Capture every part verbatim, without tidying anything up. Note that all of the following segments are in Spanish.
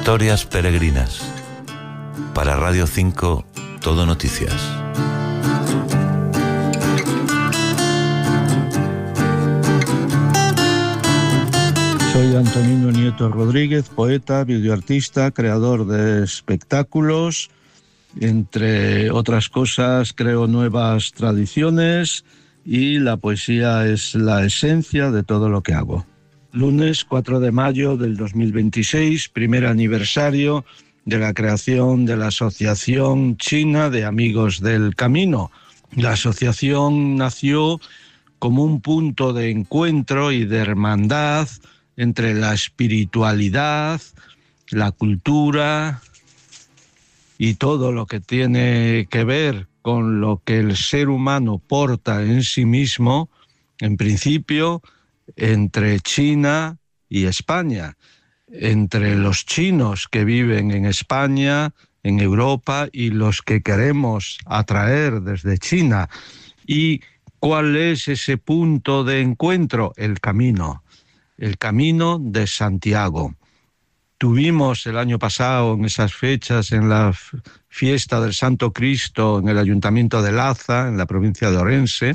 Historias peregrinas. Para Radio cinco, Todo Noticias. Soy Antonino Nieto Rodríguez, poeta, videoartista, creador de espectáculos. Entre otras cosas, creo nuevas tradiciones y la poesía es la esencia de todo lo que hago. Lunes cuatro de mayo del dos mil veintiséis, primer aniversario de la creación de la Asociación China de Amigos del Camino. La asociación nació como un punto de encuentro y de hermandad entre la espiritualidad, la cultura y todo lo que tiene que ver con lo que el ser humano porta en sí mismo, en principio, entre China y España, entre los chinos que viven en España, en Europa, y los que queremos atraer desde China. ¿Y cuál es ese punto de encuentro? El camino, el camino de Santiago. Tuvimos el año pasado, en esas fechas, en la fiesta del Santo Cristo, en el Ayuntamiento de Laza, en la provincia de Orense,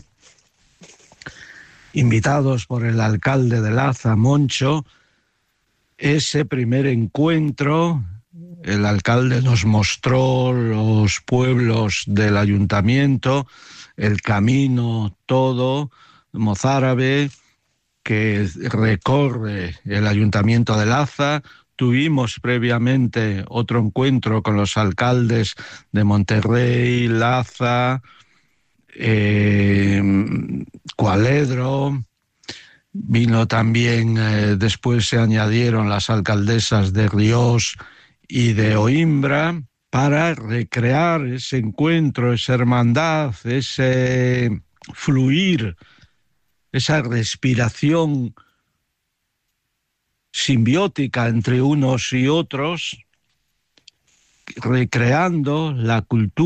invitados por el alcalde de Laza, Moncho, ese primer encuentro. El alcalde nos mostró los pueblos del ayuntamiento, el camino todo mozárabe que recorre el ayuntamiento de Laza. Tuvimos previamente otro encuentro con los alcaldes de Monterrey, Laza, eh, Cualedro. Vino también, eh, después se añadieron las alcaldesas de Ríos y de Oimbra para recrear ese encuentro, esa hermandad, ese fluir, esa respiración simbiótica entre unos y otros, recreando la cultura